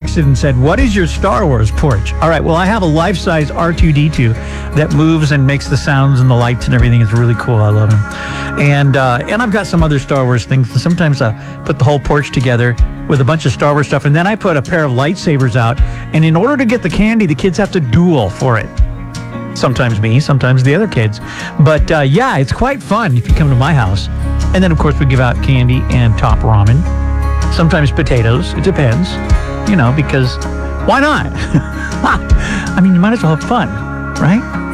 texted and said, what is your Star Wars porch? All right, well, I have a life-size R2-D2 that moves and makes the sounds and the lights and everything. It's really cool. I love him. And I've got some other Star Wars things. Sometimes I put the whole porch together with a bunch of Star Wars stuff, and then I put a pair of lightsabers out. And in order to get the candy, the kids have to duel for it. Sometimes me, sometimes the other kids. But yeah, it's quite fun if you come to my house. And then, of course, we give out candy and top ramen. Sometimes potatoes. It depends, because why not? I mean, you might as well have fun, right?